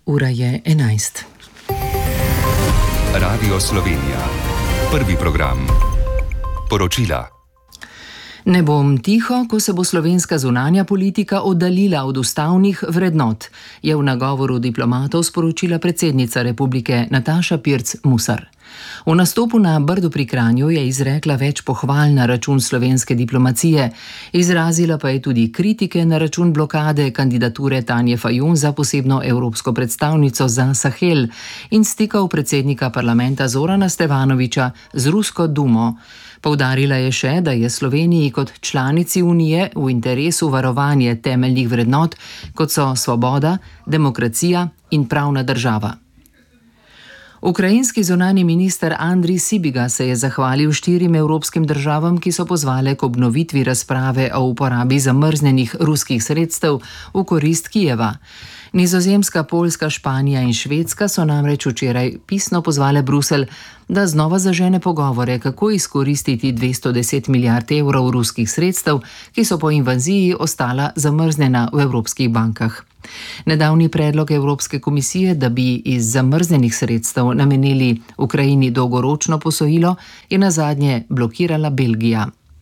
Ura je 11. Radio Slovenija. Prvi program. Poročila. Ne bom tiho, ko se bo slovenska zunanja politika oddaljila od ustavnih vrednot, je v nagovoru diplomatov sporočila predsednica republike Nataša Pirc Musar. V nastopu na Brdu pri Kranju je izrekla več pohval na račun slovenske diplomacije, izrazila pa je tudi kritike na račun blokade kandidature Tanje Fajon za posebno evropsko predstavnico za Sahel in stikov predsednika parlamenta Zorana Stevanovića z rusko dumo. Poudarila je še, da je Sloveniji kot članici Unije v interesu varovanje temeljnih vrednot, kot so svoboda, demokracija in pravna država. Ukrajinski zunanji minister Andrij Sibiga se je zahvalil 4 evropskim državam, ki so pozvale k obnovitvi razprave o uporabi zamrznjenih ruskih sredstev v korist Kijeva. Nizozemska, Poljska, Španija in Švedska so namreč včeraj pisno pozvale Bruselj, da znova zažene pogovore, kako izkoristiti 210 milijard evrov ruskih sredstev, ki so po invaziji ostala zamrznjena v evropskih bankah. Nedavni predlog Evropske komisije, da bi iz zamrznjenih sredstev namenili Ukrajini dolgoročno posojilo, je nazadnje blokirala Belgija.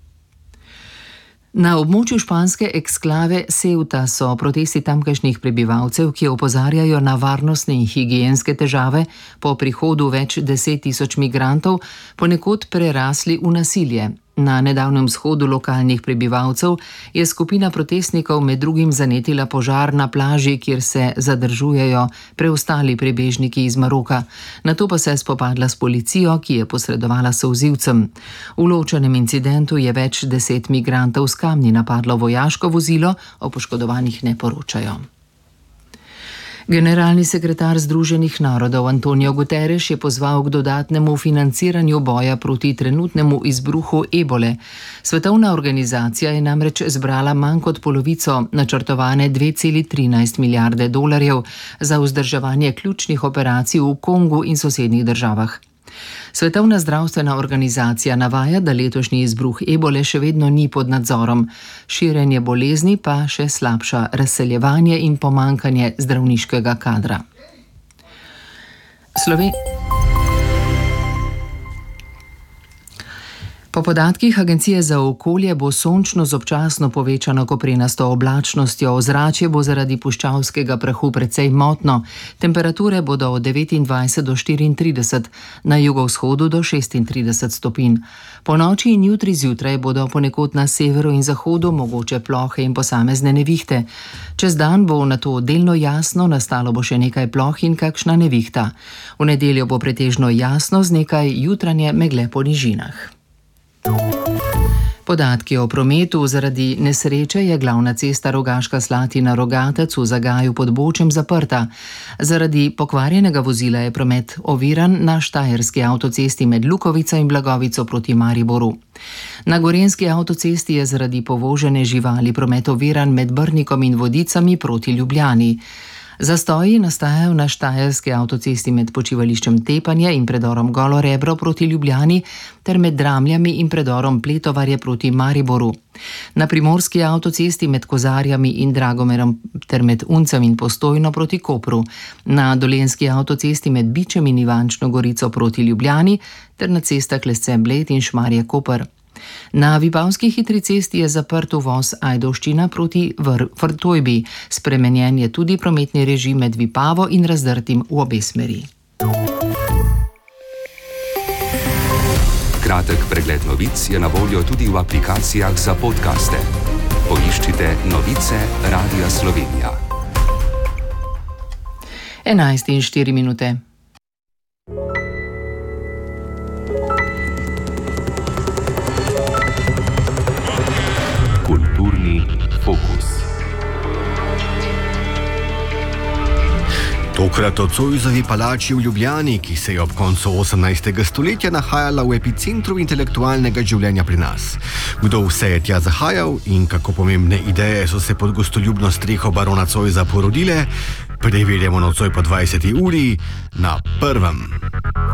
Na območju španske eksklave Ceuta so protesti tamkajšnjih prebivalcev, ki opozarjajo na varnostne in higienske težave po prihodu več 10 tisoč migrantov, ponekod prerasli v nasilje. Na nedavnem shodu lokalnih prebivalcev je skupina protestnikov med drugim zanetila požar na plaži, kjer se zadržujejo preostali prebežniki iz Maroka. Nato pa se je spopadla s policijo, ki je posredovala solzivcem. V ločenem incidentu je več 10 migrantov s kamni napadlo vojaško vozilo, o poškodovanih ne poročajo. Generalni sekretar Združenih narodov Antonio Guterres je pozval k dodatnemu financiranju boja proti trenutnemu izbruhu ebole. Svetovna organizacija je namreč zbrala manj kot polovico načrtovane 2,13 milijarde dolarjev za vzdrževanje ključnih operacij v Kongu in sosednjih državah. Svetovna zdravstvena organizacija navaja, da letošnji izbruh ebole še vedno ni pod nadzorom. Širjenje bolezni pa še slabša razseljevanje in pomanjkanje zdravniškega kadra. Po podatkih Agencije za okolje bo sončno z občasno povečano koprenasto oblačnostjo, ozračje bo zaradi puščavskega prahu precej motno, temperature bodo od 29 do 34, na jugovzhodu do 36 stopinj. Po noči in jutri zjutraj bodo ponekod na severu in zahodu mogoče plohe in posamezne nevihte. Čez dan bo nato delno jasno, nastalo bo še nekaj ploh in kakšna nevihta. V nedeljo bo pretežno jasno z nekaj jutranje megle po nižinah. Podatki o prometu. Zaradi nesreče je glavna cesta Rogaška Slatina-Rogatec v Zagaju pod Bočem zaprta. Zaradi pokvarjenega vozila je promet oviran na štajerski avtocesti med Lukovico in Blagovico proti Mariboru. Na gorenjski avtocesti je zaradi povožene živali promet oviran med Brnikom in Vodicami proti Ljubljani. Zastoji nastajajo na štajerski avtocesti med počivališčem Tepanje in predorom Golo Rebro proti Ljubljani ter med Dramljami in predorom Pletovarje proti Mariboru. Na primorski avtocesti med Kozarjami in Dragomerom ter med Uncem in Postojno proti Kopru. Na dolenjski avtocesti med Bičem in Ivančno Gorico proti Ljubljani ter na cestah Lesce-Bled in Šmarje-Koper. Na Vipavski hitri cesti je zaprt uvoz Ajdovščina proti Vrtojbi. Spremenjen je tudi prometni režim med Vipavo in Razdrtim v obe smeri. Kratek pregled novic je na voljo tudi v aplikacijah za podcaste. Poiščite novice Radia Slovenija. 11:04. Kulturni fokus. Tokrat o Zoisovi palači v Ljubljani, ki se je ob koncu 18. stoletja nahajala v epicentru intelektualnega življenja pri nas. Kdo vse je tja zahajal in kako pomembne ideje so se pod gostoljubno streho barona Zoisa porodile, preverjamo nocoj po 20. uri na Prvem.